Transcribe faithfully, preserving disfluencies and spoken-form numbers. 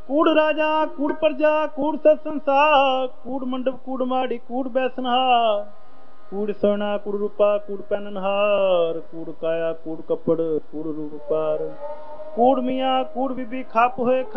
कूड़ राजा कूड़ प्रजा कूड़ सत संसार, कूड़ मंडप कूड़ माड़ी कूड़ बैसनहार, कूड़ सोना कूड़ रूपा कूड़ पैननहार, कूड़ काया कूड़ कपड़ कूड़ रूपार, कूड़ मियाँ कूड़ बीबी खाप होए